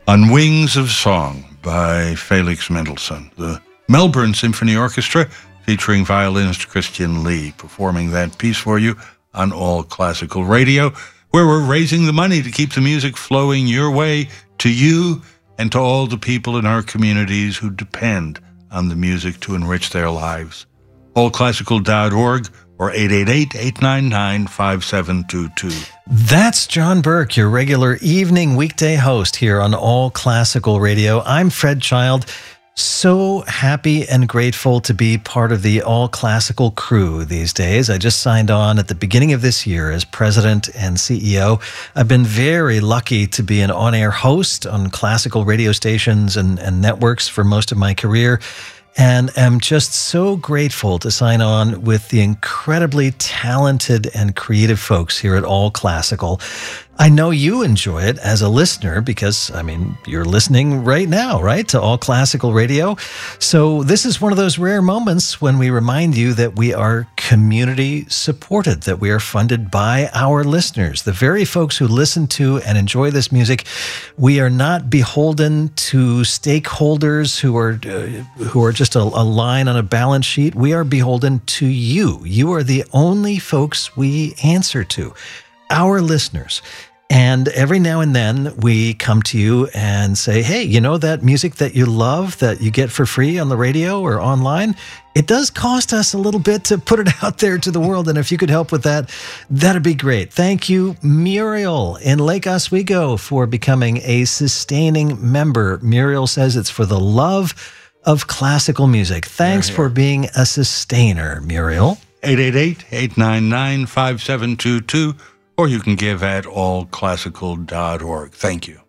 On Wings of Song by Felix Mendelssohn, the Melbourne Symphony Orchestra featuring violinist Christian Lee performing that piece for you on All Classical Radio, where we're raising the money to keep the music flowing your way to you and to all the people in our communities who depend on the music to enrich their lives. allclassical.org or 888-899-5722. That's John Burke, your regular evening weekday host here on All Classical Radio. I'm Fred Child. So happy and grateful to be part of the All Classical crew these days. I just signed on at the beginning of this year as president and CEO. I've been very lucky to be an on-air host on classical radio stations and networks for most of my career, and am just so grateful to sign on with the incredibly talented and creative folks here at All Classical. I know you enjoy it as a listener because, you're listening right now, right, to All Classical Radio. So this is one of those rare moments when we remind you that we are community supported, that we are funded by our listeners, the very folks who listen to and enjoy this music. We are not beholden to stakeholders who are just a line on a balance sheet. We are beholden to you. You are the only folks we answer to, our listeners. And every now and then we come to you and say, hey, you know that music that you love that you get for free on the radio or online? It does cost us a little bit to put it out there to the world. And if you could help with that, that'd be great. Thank you, Muriel in Lake Oswego, for becoming a sustaining member. Muriel says it's for the love of classical music. Thanks for being a sustainer, Muriel. 888-899-5722. Or you can give at allclassical.org. Thank you.